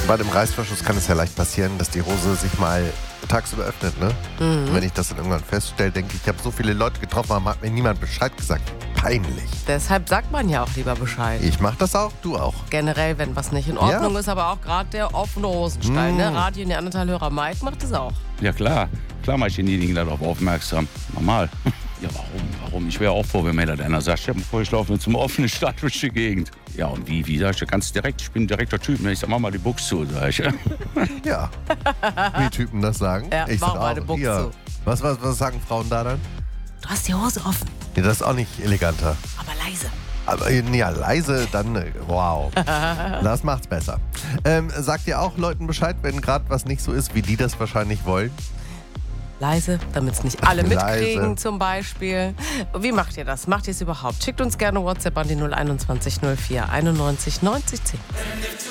Bei dem Reißverschluss kann es ja leicht passieren, dass die Hose sich mal tagsüber öffnet, ne? Und wenn ich das dann irgendwann feststelle, denke ich habe so viele Leute getroffen, aber hat mir niemand Bescheid gesagt. Peinlich. Deshalb sagt man ja auch lieber Bescheid. Ich mach das auch, du auch. Generell, wenn was nicht in Ordnung ist, aber auch gerade der offene Hosenstall. Ne? Radio Neandertal-Hörer Mike macht es auch. Ja klar mache ich denjenigen darauf aufmerksam. Normal. Ja, warum? Ich wäre auch froh, wenn mir das einer sagt, stell dir mal vor, ich laufe zum offenen Stall durch die Gegend. Ja, und wie sag ich, ganz direkt, ich bin ein direkter Typ. Ich sag, mach mal die Buchs zu, sag ich. Ja, wie Typen das sagen. Ja, ich mach sag mal die Buchs zu. Was sagen Frauen da dann? Du hast die Hose offen, Ja, das ist auch nicht eleganter. aber leise. Aber ja, leise, dann wow. Das macht's besser. Sagt ihr auch Leuten Bescheid, wenn gerade was nicht so ist, wie die das wahrscheinlich wollen? Leise, damit es nicht alle mitkriegen Leise. zum Beispiel. Wie macht ihr das? Macht ihr es überhaupt? Schickt uns gerne WhatsApp an die 021 04 91 90 10.